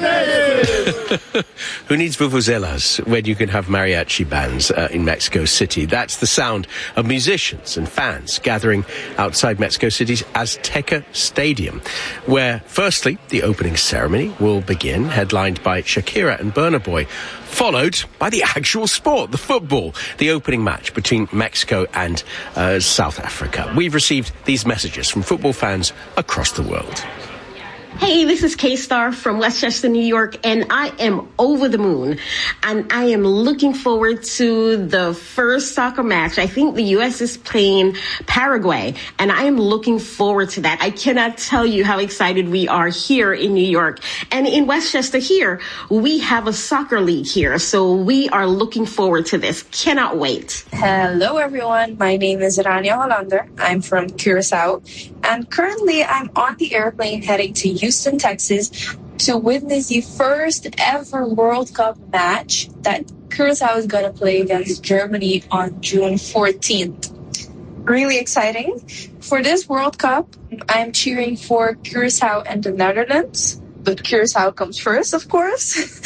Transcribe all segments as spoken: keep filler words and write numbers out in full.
Who needs vuvuzelas when you can have mariachi bands uh, in Mexico City? That's the sound of musicians and fans gathering outside Mexico City's Azteca Stadium, where, firstly, the opening ceremony will begin, headlined by Shakira and Burna Boy, followed by the actual sport, the football, the opening match between Mexico and uh, South Africa. We've received these messages from football fans across the world. Hey, this is K-Star from Westchester, New York, and I am over the moon. And I am looking forward to the first soccer match. I think the U S is playing Paraguay, and I am looking forward to that. I cannot tell you how excited we are here in New York. And in Westchester here, we have a soccer league here, so we are looking forward to this. Cannot wait. Hello, everyone. My name is Rania Hollander. I'm from Curacao, and currently I'm on the airplane heading to Houston, Texas, to witness the first ever World Cup match that Curacao is going to play against Germany on June fourteenth. Really exciting. For this World Cup, I'm cheering for Curacao and the Netherlands, but Curacao comes first, of course.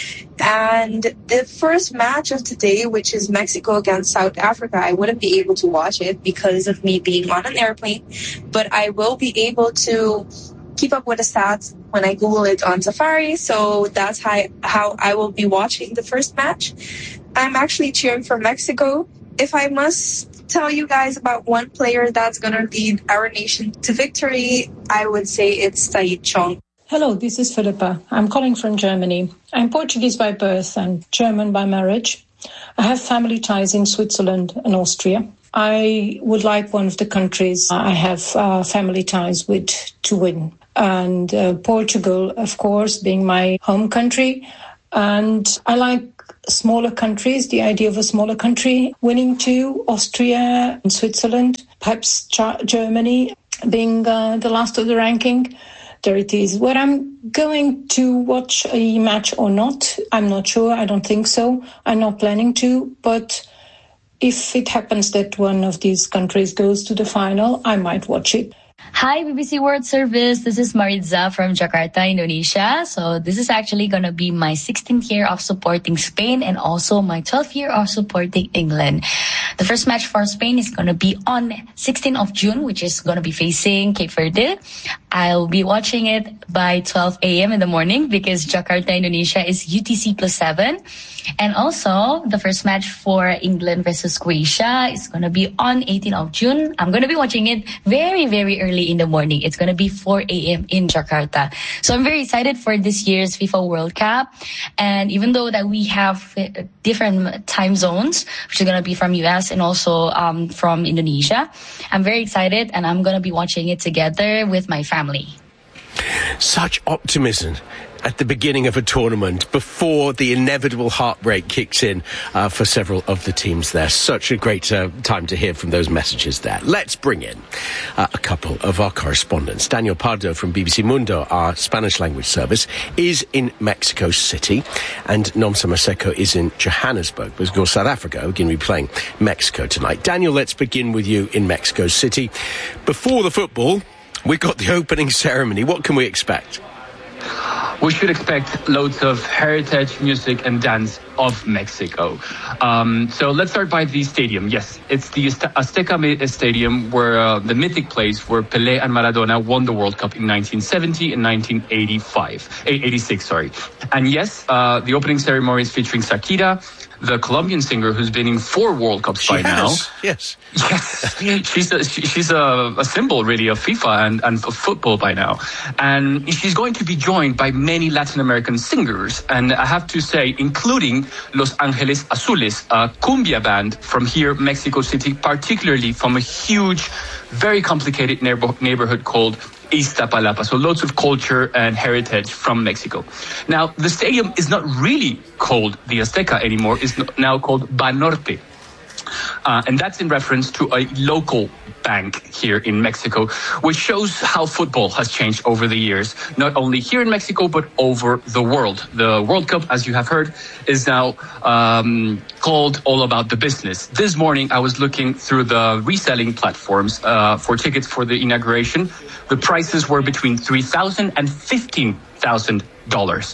And the first match of today, which is Mexico against South Africa, I wouldn't be able to watch it because of me being on an airplane, but I will be able to keep up with the stats when I Google it on Safari. So that's how, how I will be watching the first match. I'm actually cheering for Mexico. If I must tell you guys about one player that's going to lead our nation to victory, I would say it's Tahith Chong. Hello, this is Philippa. I'm calling from Germany. I'm Portuguese by birth and German by marriage. I have family ties in Switzerland and Austria. I would like one of the countries I have uh, family ties with to win. And uh, Portugal, of course, being my home country. And I like smaller countries, the idea of a smaller country winning too, Austria and Switzerland, perhaps Ch- Germany being uh, the last of the ranking. There it is. Whether I'm going to watch a match or not, I'm not sure. I don't think so. I'm not planning to. But if it happens that one of these countries goes to the final, I might watch it. Hi, B B C World Service. This is Maritza from Jakarta, Indonesia. So this is actually going to be my sixteenth year of supporting Spain and also my twelfth year of supporting England. The first match for Spain is going to be on sixteenth of June, which is going to be facing Cape Verde. I'll be watching it by twelve a.m. in the morning because Jakarta, Indonesia is U T C plus seven. And also, the first match for England versus Croatia is going to be on eighteenth of June. I'm going to be watching it very, very early in the morning. It's going to be four a.m. in Jakarta. So I'm very excited for this year's FIFA World Cup. And even though that we have different time zones, which is going to be from U S and also um, from Indonesia, I'm very excited and I'm going to be watching it together with my family. Such optimism at the beginning of a tournament before the inevitable heartbreak kicks in uh, for several of the teams there. Such a great uh, time to hear from those messages there. Let's bring in uh, a couple of our correspondents. Daniel Pardo from B B C Mundo, our Spanish language service, is in Mexico City, and Nomsa Maseko is in Johannesburg, because South Africa are going to be playing Mexico tonight. Daniel, let's begin with you in Mexico City. Before the football, we've got the opening ceremony. What can we expect? We should expect loads of heritage, music and dance of Mexico. Um, so let's start by the stadium. Yes, it's the Azteca Stadium, where uh, the mythic place where Pelé and Maradona won the World Cup in nineteen seventy and nineteen eighty-five, eighty-six, sorry. And yes, uh, the opening ceremony is featuring Shakira, the Colombian singer who's been in four World Cups she by has. now. Yes. Yes. She's a, she's a, a symbol, really, of FIFA and, and of football by now. And she's going to be joined by many Latin American singers. And I have to say, including Los Angeles Azules, a cumbia band from here, Mexico City, particularly from a huge, very complicated neighbor, neighborhood called Iztapalapa. So lots of culture and heritage from Mexico. Now, the stadium is not really called the Azteca anymore. It's now called Banorte. Uh, and that's in reference to a local bank here in Mexico, which shows how football has changed over the years, not only here in Mexico, but over the world. The World Cup, as you have heard, is now um, called all about the business. This morning, I was looking through the reselling platforms uh, for tickets for the inauguration. The prices were between three thousand dollars and fifteen thousand dollars.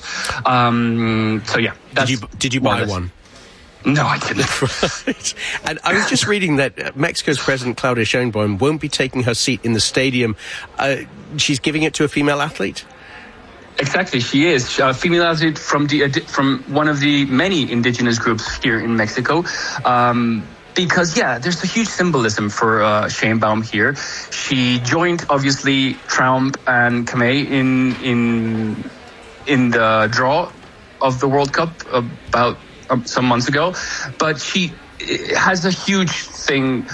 Um, so, yeah. That's did you, did you buy one? No, I didn't. Right. And I was just reading that Mexico's President Claudia Sheinbaum won't be taking her seat in the stadium. Uh, she's giving it to a female athlete? Exactly, she is. A female athlete from, the, from one of the many indigenous groups here in Mexico. Um, Because, yeah, there's a huge symbolism for uh, Sheinbaum here. She joined, obviously, Trump and Kamei in in in the draw of the World Cup about um, some months ago. But she has a huge thing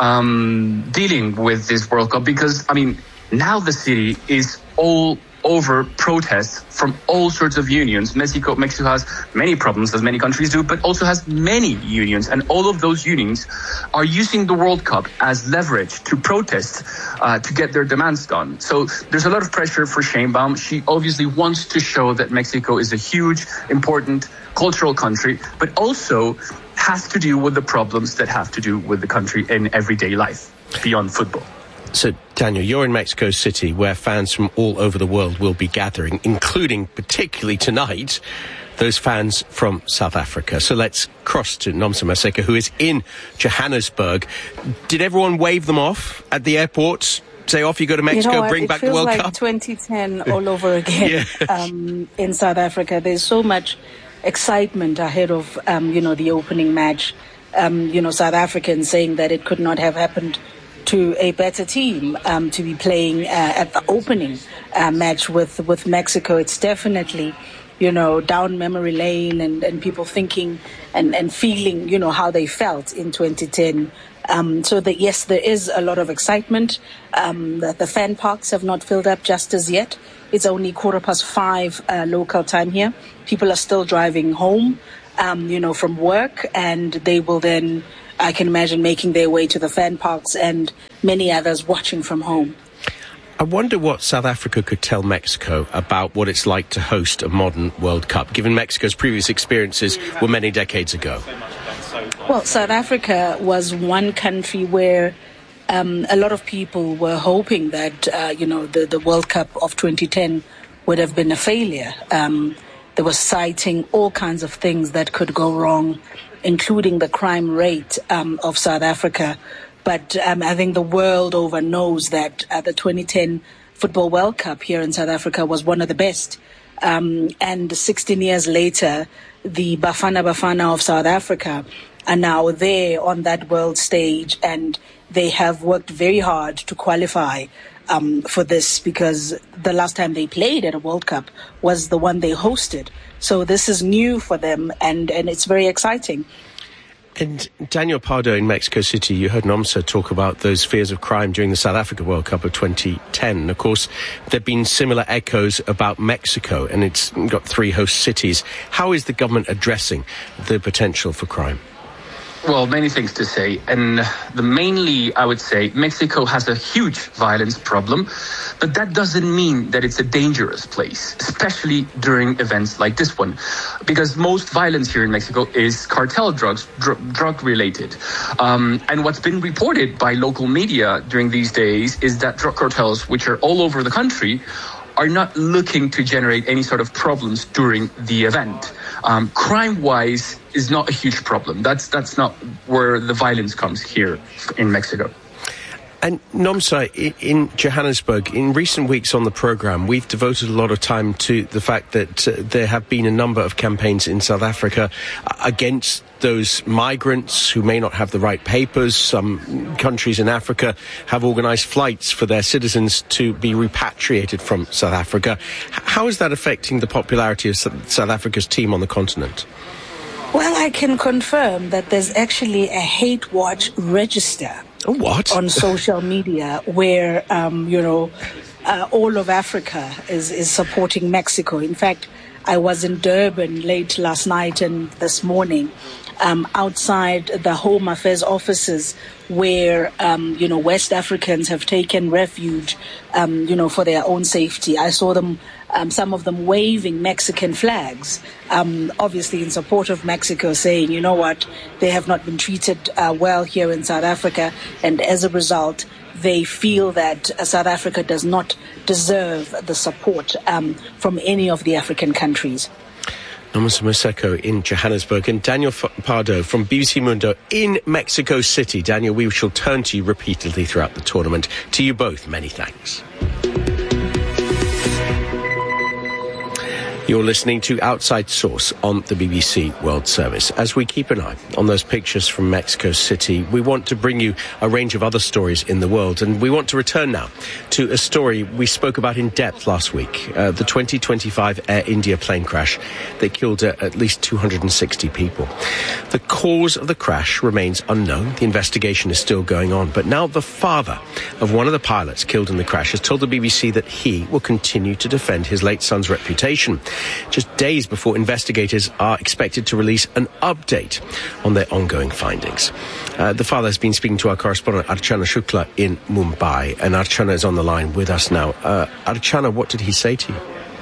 um, dealing with this World Cup because, I mean, now the city is all over protests from all sorts of unions. Mexico, Mexico has many problems, as many countries do, but also has many unions. And all of those unions are using the World Cup as leverage to protest, uh, to get their demands done. So there's a lot of pressure for Sheinbaum. She obviously wants to show that Mexico is a huge, important cultural country, but also has to deal with the problems that have to do with the country in everyday life, beyond football. So, Daniel, you're in Mexico City, where fans from all over the world will be gathering, including, particularly tonight, those fans from South Africa. So let's cross to Nomsa Maseko, who is in Johannesburg. Did everyone wave them off at the airport? Say, off you go to Mexico, you know bring it back the World Cup? It feels Cup? like twenty ten all over again um, in South Africa. There's so much excitement ahead of, um, you know, the opening match. Um, you know, South Africans saying that it could not have happened to a better team um, to be playing uh, at the opening uh, match with, with Mexico. It's definitely, you know, down memory lane and, and people thinking and, and feeling, you know, how they felt in twenty ten. Um, so that, yes, there is a lot of excitement. Um, the, the fan parks have not filled up just as yet. It's only quarter past five uh, local time here. People are still driving home, um, you know, from work, and they will then, I can imagine, making their way to the fan parks and many others watching from home. I wonder what South Africa could tell Mexico about what it's like to host a modern World Cup, given Mexico's previous experiences were many decades ago. Well, South Africa was one country where um, a lot of people were hoping that, uh, you know, the, the World Cup of twenty ten would have been a failure. Um, they were citing all kinds of things that could go wrong, including the crime rate um, of South Africa. But um, I think the world over knows that uh, the twenty ten Football World Cup here in South Africa was one of the best. Um, and sixteen years later, the Bafana Bafana of South Africa are now there on that world stage, and they have worked very hard to qualify um, for this, because the last time they played at a World Cup was the one they hosted. So this is new for them, and, and it's very exciting. And Daniel Pardo in Mexico City, you heard Nomsa talk about those fears of crime during the South Africa World Cup of twenty ten. Of course, there have been similar echoes about Mexico, and it's got three host cities. How is the government addressing the potential for crime? Well, many things to say. And the mainly, I would say, Mexico has a huge violence problem, but that doesn't mean that it's a dangerous place, especially during events like this one. Because most violence here in Mexico is cartel drugs, dr- drug related. Um, and what's been reported by local media during these days is that drug cartels, which are all over the country, are not looking to generate any sort of problems during the event. Um, crime-wise is not a huge problem. That's that's not where the violence comes here in Mexico. And Nomsa, in Johannesburg, in recent weeks on the programme, we've devoted a lot of time to the fact that uh, there have been a number of campaigns in South Africa against those migrants who may not have the right papers. Some countries in Africa have organised flights for their citizens to be repatriated from South Africa. How is that affecting the popularity of South Africa's team on the continent? Well, I can confirm that there's actually a hate watch register. Oh, what? On social media where, um, you know, uh, all of Africa is, is supporting Mexico. In fact, I was in Durban late last night and this morning, um, outside the Home Affairs offices where, um, you know, West Africans have taken refuge, um, you know, for their own safety. I saw them, um, some of them waving Mexican flags, um, obviously in support of Mexico, saying, you know what, they have not been treated uh, well here in South Africa, and as a result, they feel that uh, South Africa does not deserve the support um, from any of the African countries. Nomusa Maseko in Johannesburg and Daniel Pardo from B B C Mundo in Mexico City. Daniel, we shall turn to you repeatedly throughout the tournament. To you both, many thanks. You're listening to Outside Source on the B B C World Service. As we keep an eye on those pictures from Mexico City, we want to bring you a range of other stories in the world, and we want to return now to a story we spoke about in depth last week, uh, the twenty twenty-five Air India plane crash that killed uh, at least two hundred sixty people. The cause of the crash remains unknown. The investigation is still going on, but now the father of one of the pilots killed in the crash has told the B B C that he will continue to defend his late son's reputation, just days before investigators are expected to release an update on their ongoing findings. Uh, the father has been speaking to our correspondent Archana Shukla in Mumbai, and Archana is on the line with us now. Uh, Archana, what did he say to you?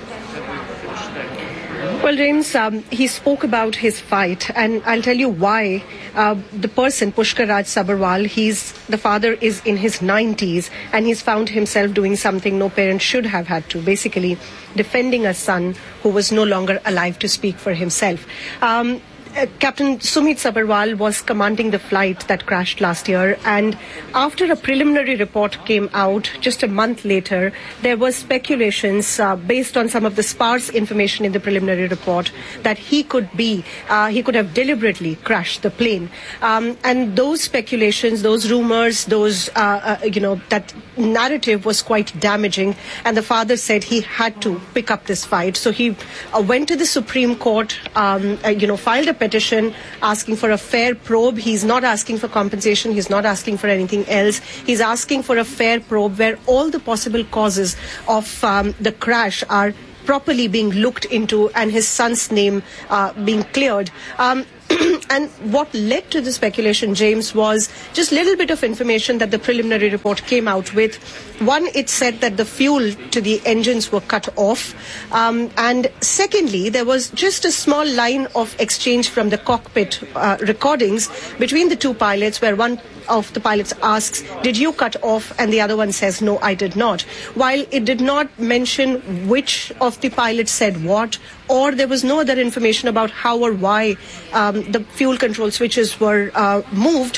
Well, James, um, he spoke about his fight, and I'll tell you why. Uh, the person, Pushkar Raj Sabharwal, he's, the father is in his nineties, and he's found himself doing something no parent should have had to, basically defending a son who was no longer alive to speak for himself. Um, Uh, Captain Sumit Sabharwal was commanding the flight that crashed last year, and after a preliminary report came out just a month later, there was speculations uh, based on some of the sparse information in the preliminary report that he could be, uh, he could have deliberately crashed the plane. Um, and those speculations, those rumors, those, uh, uh, you know, that narrative was quite damaging, and the father said he had to pick up this fight. So he uh, went to the Supreme Court, um, uh, you know, filed a petition asking for a fair probe. He's not asking for compensation. He's not asking for anything else. He's asking for a fair probe where all the possible causes of um, the crash are properly being looked into and his son's name uh, being cleared. Um, And what led to the speculation, James, was just a little bit of information that the preliminary report came out with. One, it said that the fuel to the engines were cut off. Um, and secondly, there was just a small line of exchange from the cockpit uh, recordings between the two pilots, where one of the pilots asks, "Did you cut off?" And the other one says, "No, I did not." While it did not mention which of the pilots said what, or there was no other information about how or why um, the fuel control switches were uh, moved,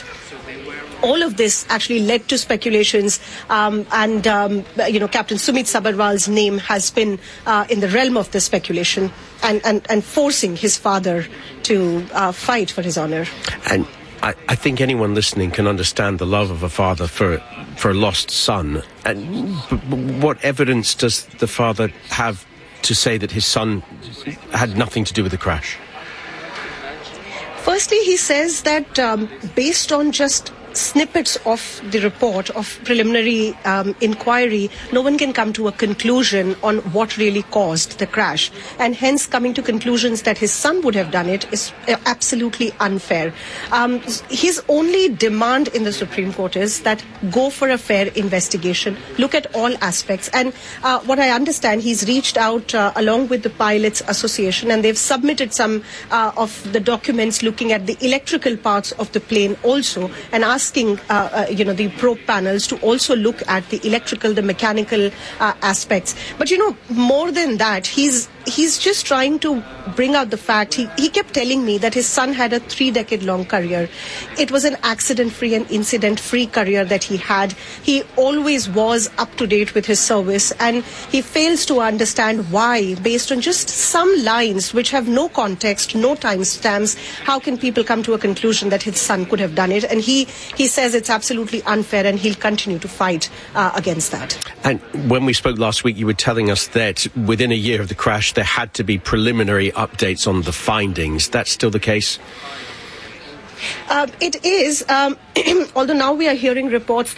all of this actually led to speculations, um, and um, you know, Captain Sumit Sabharwal's name has been uh, in the realm of the speculation, and, and, and forcing his father to uh, fight for his honor. And I, I think anyone listening can understand the love of a father for for a lost son. And what evidence does the father have to say that his son had nothing to do with the crash? Firstly, he says that um, based on just snippets of the report of preliminary um, inquiry, no one can come to a conclusion on what really caused the crash, and hence coming to conclusions that his son would have done it is absolutely unfair. Um, his only demand in the Supreme Court is that go for a fair investigation, look at all aspects, and uh, what I understand, he's reached out uh, along with the Pilots Association, and they've submitted some uh, of the documents looking at the electrical parts of the plane also, and asked asking, uh, uh, you know, the probe panels to also look at the electrical, the mechanical uh, aspects. But, you know, more than that, he's he's just trying to bring out the fact. He, he kept telling me that his son had a three-decade-long career. It was an accident-free and incident-free career that he had. He always was up to date with his service, and he fails to understand why, based on just some lines which have no context, no timestamps, how can people come to a conclusion that his son could have done it? And he He says it's absolutely unfair, and he'll continue to fight uh, against that. And when we spoke last week, you were telling us that within a year of the crash, there had to be preliminary updates on the findings. That's still the case? Uh, it is, um, although now we are hearing reports that it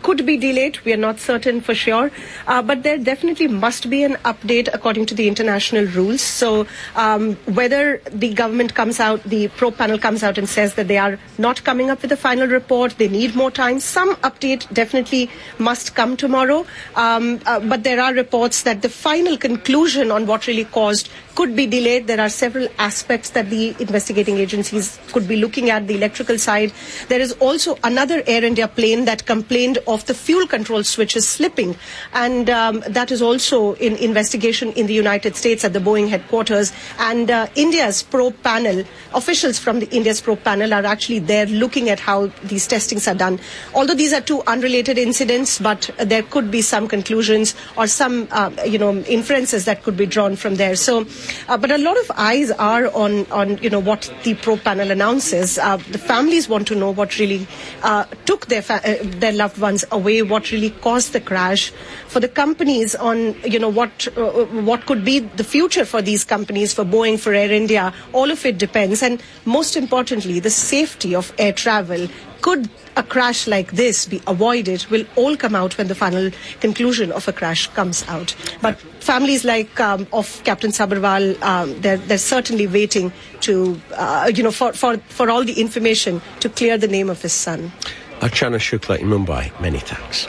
could be delayed. We are not certain for sure. Uh, but there definitely must be an update according to the international rules. So um, whether the government comes out, the probe panel comes out and says that they are not coming up with a final report, they need more time, some update definitely must come tomorrow. Um, uh, but there are reports that the final conclusion on what really caused could be delayed. There are several aspects that the investigating agencies could be looking at, the electrical side. There is also another Air India plane that complained of the fuel control switches slipping. And um, that is also in investigation in the United States at the Boeing headquarters. And uh, India's probe panel, officials from the India's probe panel are actually there looking at how these testings are done. Although these are two unrelated incidents, but there could be some conclusions or some, uh, you know, inferences that could be drawn from there. So, uh, but a lot of eyes are on, on, you know, what the probe panel announces. Uh, the families want to know what really uh, took their fa- uh, their loved ones away, what really caused the crash. For the companies on, you know, what uh, what could be the future for these companies, for Boeing, for Air India, all of it depends. And most importantly, the safety of air travel. Could a crash like this be avoided will all come out when the final conclusion of a crash comes out. But families like um, of Captain Sabharwal, um, they're, they're certainly waiting to, uh, you know, for, for, for all the information to clear the name of his son. Archana Shukla in Mumbai, many thanks.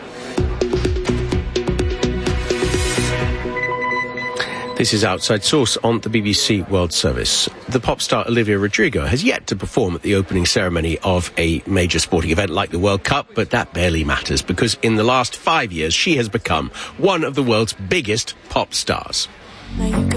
This is Outside Source on the B B C World Service. The pop star Olivia Rodrigo has yet to perform at the opening ceremony of a major sporting event like the World Cup, but that barely matters because in the last five years she has become one of the world's biggest pop stars.